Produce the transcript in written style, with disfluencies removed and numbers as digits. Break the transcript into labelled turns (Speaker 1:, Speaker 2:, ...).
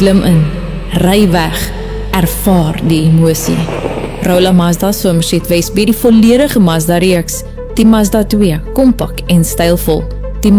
Speaker 1: Klim in, ry weg, ervaar die emosie. Rolla Mazda Somerset West bied die volledige Mazda reeks, die Mazda 2, kompak en stylvol.